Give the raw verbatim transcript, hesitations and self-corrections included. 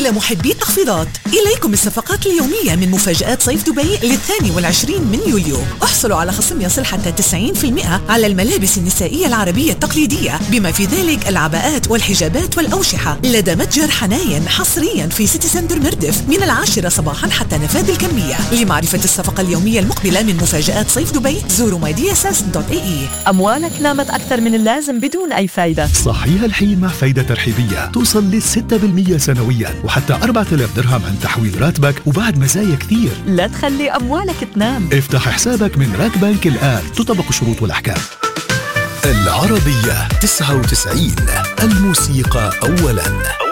إلى محبي التخفيضات، إليكم الصفقات اليومية من مفاجآت صيف دبي للثاني والعشرين من يوليو. احصلوا على خصم يصل حتى تسعين بالمئة على الملابس النسائية العربية التقليدية، بما في ذلك العباءات والحجابات والأوشحة، لدى متجر حناين حصريا في سيتي سنتر مردف من العاشرة صباحا حتى نفاذ الكمية. لمعرفة الصفقة اليومية المقبلة من مفاجآت صيف دبي زوروا ماي دي اس اس دوت اي اي. أموالك نامت أكثر من اللازم بدون أي فايدة. صحيح الحين مع فايدة ترحيبية توصل لستة بالمية سنويا، وحتى أربعة آلاف درهم عن تحويل راتبك، وبعد مزايا كثير. لا تخلي أموالك تنام. افتح حسابك من راك بانك الآن، تطبق الشروط والأحكام. العربية تسعة وتسعين، الموسيقى أولا.